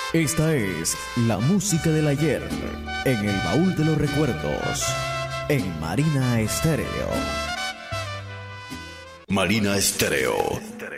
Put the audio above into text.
Esta es la música del ayer en el baúl de los recuerdos en Marina Estéreo. Marina Estéreo.